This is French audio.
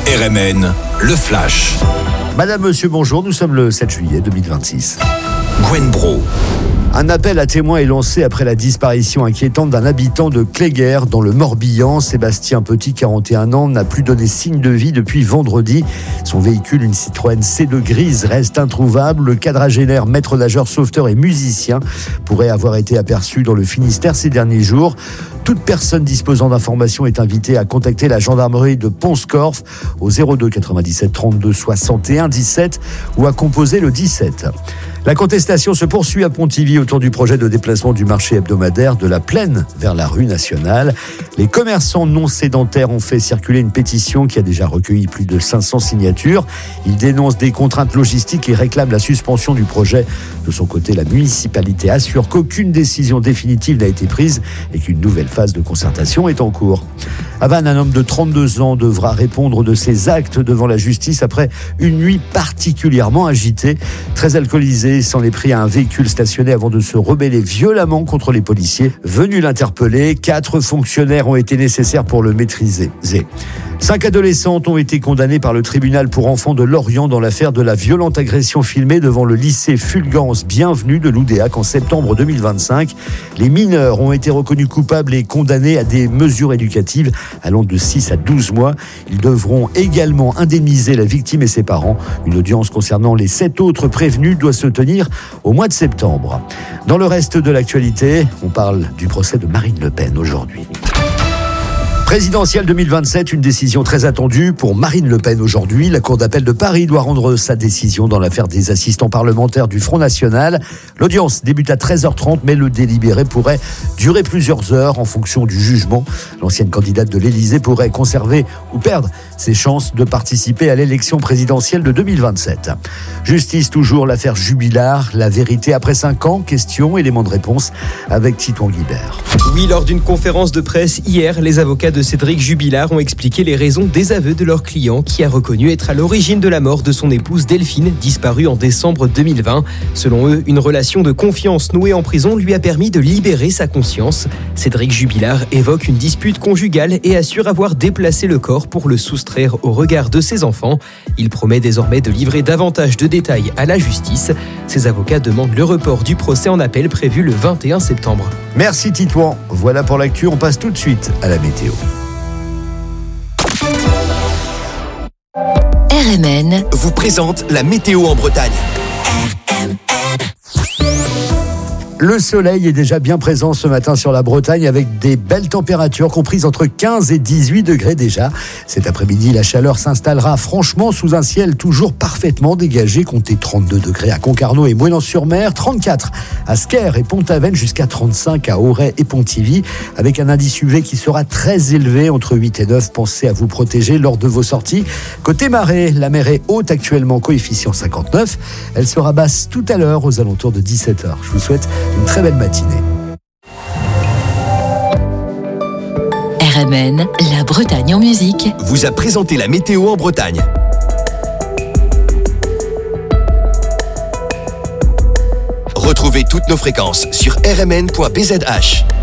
RMN, le Flash. Madame, monsieur, bonjour. Nous sommes le 7 juillet 2026. Gwen Bro. Un appel à témoins est lancé après la disparition inquiétante d'un habitant de Cléguer dans le Morbihan. Sébastien Petit, 41 ans, n'a plus donné signe de vie depuis vendredi. Son véhicule, une Citroën C2 grise, reste introuvable. Le quadragénaire, maître nageur, sauveteur et musicien pourrait avoir été aperçu dans le Finistère ces derniers jours. Toute personne disposant d'informations est invitée à contacter la gendarmerie de Pont-Scorff au 02 97 32 61 17 ou à composer le 17. La contestation se poursuit à Pontivy autour du projet de déplacement du marché hebdomadaire de la Plaine vers la rue nationale. Les commerçants non sédentaires ont fait circuler une pétition qui a déjà recueilli plus de 500 signatures. Ils dénoncent des contraintes logistiques et réclament la suspension du projet. De son côté, la municipalité assure qu'aucune décision définitive n'a été prise et qu'une nouvelle phase de concertation est en cours. À Vannes, un homme de 32 ans devra répondre de ses actes devant la justice après une nuit particulièrement agitée. Très alcoolisé, il s'en est pris à un véhicule stationné avant de se rebeller violemment contre les policiers venus l'interpeller. 4 fonctionnaires ont été nécessaires pour le maîtriser. 5 adolescentes ont été condamnées par le tribunal pour enfants de Lorient dans l'affaire de la violente agression filmée devant le lycée Fulgence Bienvenue de Loudéac en septembre 2025. Les mineurs ont été reconnus coupables et condamnés à des mesures éducatives allant de 6 à 12 mois. Ils devront également indemniser la victime et ses parents. Une audience concernant les 7 autres prévenus doit se tenir au mois de septembre. Dans le reste de l'actualité, on parle du procès de Marine Le Pen aujourd'hui. Présidentielle 2027, une décision très attendue pour Marine Le Pen aujourd'hui. La Cour d'appel de Paris doit rendre sa décision dans l'affaire des assistants parlementaires du Front National. L'audience débute à 13h30, mais le délibéré pourrait durer plusieurs heures en fonction du jugement. L'ancienne candidate de l'Élysée pourrait conserver ou perdre ses chances de participer à l'élection présidentielle de 2027. Justice toujours, l'affaire Jubilard. La vérité après 5 ans, question, élément de réponse avec Titouan Guibert. Oui, lors d'une conférence de presse hier, les avocats de Cédric Jubilard ont expliqué les raisons des aveux de leur client qui a reconnu être à l'origine de la mort de son épouse Delphine, disparue en décembre 2020. Selon eux, une relation de confiance nouée en prison lui a permis de libérer sa conscience. Cédric Jubilard évoque une dispute conjugale et assure avoir déplacé le corps pour le soustraire au regard de ses enfants. Il promet désormais de livrer davantage de détails à la justice. Ses avocats demandent le report du procès en appel prévu le 21 septembre. Merci Titouan. Voilà pour l'actu, on passe tout de suite à la météo. RMN vous présente la météo en Bretagne. Le soleil est déjà bien présent ce matin sur la Bretagne avec des belles températures comprises entre 15 et 18 degrés déjà. Cet après-midi, la chaleur s'installera franchement sous un ciel toujours parfaitement dégagé. Comptez 32 degrés à Concarneau et Moëlan-sur-Mer, 34 à Sker et Pont-Aven, jusqu'à 35 à Auray et Pontivy, avec un indice UV qui sera très élevé, entre 8 et 9. Pensez à vous protéger lors de vos sorties. Côté marée, la mer est haute actuellement, coefficient 59. Elle sera basse tout à l'heure aux alentours de 17h. Je vous souhaite une très belle matinée. RMN, la Bretagne en musique, vous a présenté la météo en Bretagne. Retrouvez toutes nos fréquences sur rmn.bzh.